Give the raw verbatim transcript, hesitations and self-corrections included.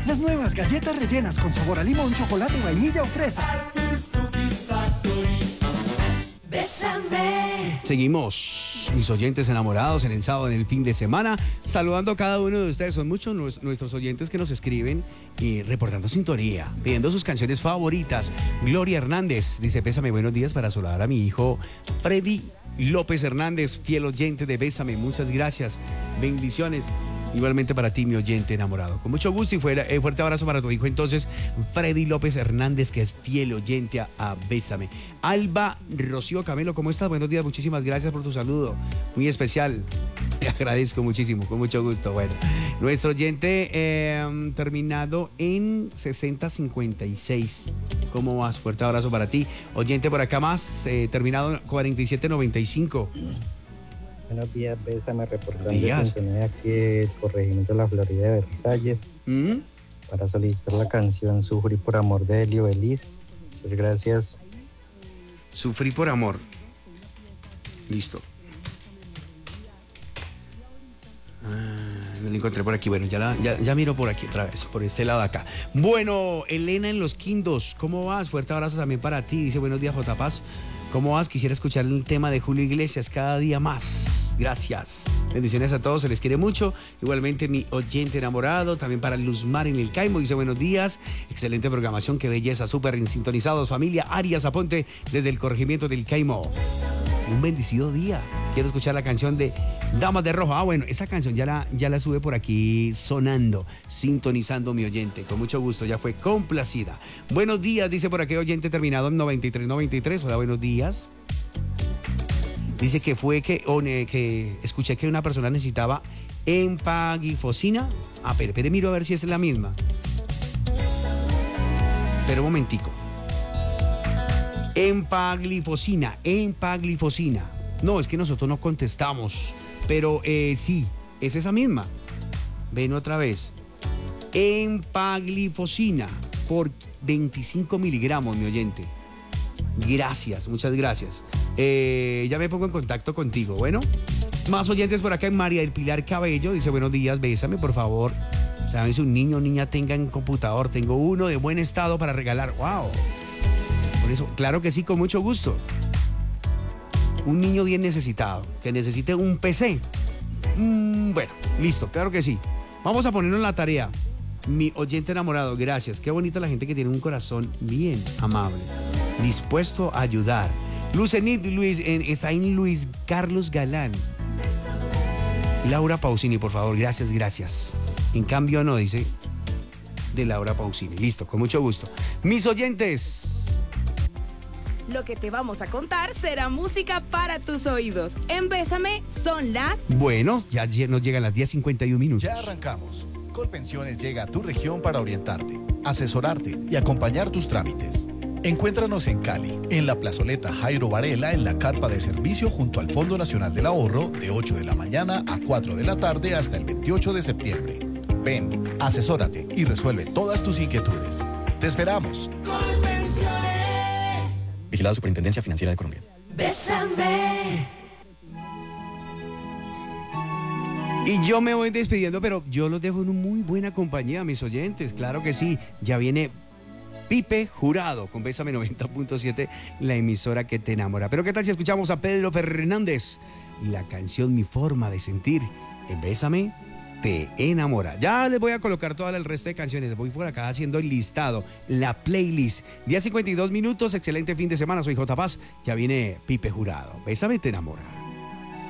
Las nuevas galletas rellenas con sabor a limón, chocolate, vainilla o fresa. Bésame. Seguimos, mis oyentes enamorados, en el sábado, en el fin de semana, saludando a cada uno de ustedes. Son muchos nues- nuestros oyentes que nos escriben y reportando sintonía, pidiendo sus canciones favoritas. Gloria Hernández dice: Bésame, buenos días, para saludar a mi hijo Freddy López Hernández, fiel oyente de Bésame. Muchas gracias, bendiciones. Igualmente para ti, mi oyente enamorado. Con mucho gusto y fuera, eh, fuerte abrazo para tu hijo, entonces, Freddy López Hernández, que es fiel oyente a, a Bésame. Alba Rocío Camelo, ¿cómo estás? Buenos días, muchísimas gracias por tu saludo. Muy especial. Te agradezco muchísimo, con mucho gusto. Bueno, nuestro oyente eh, terminado en sesenta cincuenta y seis. ¿Cómo vas? Fuerte abrazo para ti. Oyente por acá más, eh, terminado en cuarenta y siete noventa y cinco. Buenos días, Bésame, reportando días. sintonía aquí del corregimiento de la Florida de Versalles ¿Mm? para solicitar la canción Sufrí por amor de Helio Beliz. Muchas gracias. Sufrí por amor. Listo. Ah, no lo encontré por aquí. Bueno, ya, la, ya, ya miro por aquí otra vez, por este lado de acá. Bueno, Elena en Los Quindos, ¿cómo vas? Fuerte abrazo también para ti. Dice: buenos días, J. Paz. ¿Cómo vas? Quisiera escuchar el tema de Julio Iglesias, Cada día más. Gracias. Bendiciones a todos, se les quiere mucho. Igualmente mi oyente enamorado, también para Luzmar en el Caimo, dice: buenos días, excelente programación, qué belleza, súper sintonizados, familia Arias Aponte, desde el corregimiento del Caimo. Un bendecido día. Quiero escuchar la canción de Damas de Rojo. Ah, bueno, esa canción ya la, ya la sube por aquí sonando, sintonizando mi oyente. Con mucho gusto, ya fue complacida. Buenos días, dice por aquí oyente terminado en noventa y tres noventa y tres. Hola, buenos días. Dice que fue que, o, ne, que escuché que una persona necesitaba empaglifosina. Ah, pero, pero miro a ver si es la misma. Pero un momentico. Empaglifosina, empaglifosina. No, es que nosotros no contestamos, pero eh, sí, es esa misma. Ven otra vez. Empaglifosina por veinticinco miligramos, mi oyente. Gracias, muchas gracias. Eh, ya me pongo en contacto contigo, bueno. Más oyentes por acá en María del Pilar Cabello. Dice: buenos días, Bésame, por favor. Saben, si un niño o niña tenga en computador, tengo uno de buen estado para regalar. ¡Wow! Por eso, claro que sí, con mucho gusto. Un niño bien necesitado, que necesite un P C. Mm, bueno, listo, claro que sí. Vamos a ponernos en la tarea. Mi oyente enamorado, gracias. Qué bonita la gente que tiene un corazón bien amable, dispuesto a ayudar. Lucenit Luis, en, está en Luis Carlos Galán. Laura Pausini, por favor, gracias, gracias. En cambio no, dice de Laura Pausini. Listo, con mucho gusto. Mis oyentes. Lo que te vamos a contar será música para tus oídos. En Bésame son las... Bueno, ya nos llegan las diez cincuenta y uno minutos. Ya arrancamos. Colpensiones llega a tu región para orientarte, asesorarte y acompañar tus trámites. Encuéntranos en Cali, en la plazoleta Jairo Varela, en la carpa de servicio junto al Fondo Nacional del Ahorro, de ocho de la mañana a cuatro de la tarde hasta el veintiocho de septiembre. Ven, asesórate y resuelve todas tus inquietudes. ¡Te esperamos! Vigilado Superintendencia Financiera de Colombia. Bésame. Y yo me voy despidiendo, pero yo los dejo en una muy buena compañía, mis oyentes. Claro que sí, ya viene Pipe Jurado con Bésame noventa punto siete, la emisora que te enamora. Pero ¿qué tal si escuchamos a Pedro Fernández? La canción Mi Forma de Sentir en Bésame te enamora. Ya les voy a colocar todo el resto de canciones. Voy por acá haciendo el listado, la playlist. diez cincuenta y dos minutos, excelente fin de semana. Soy J. Paz. Ya viene Pipe Jurado. Bésame te enamora.